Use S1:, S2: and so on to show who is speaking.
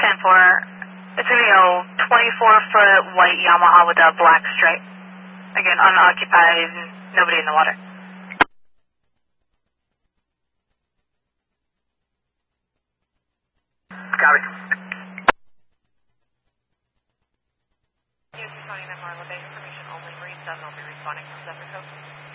S1: 10-4. It's going to be a 24-foot white Yamaha with a black stripe. Again, unoccupied, nobody in the water.
S2: Copy.
S3: UC 29 Marla Bay, information only, Marine 7, I'll be responding from Zephyr Coast.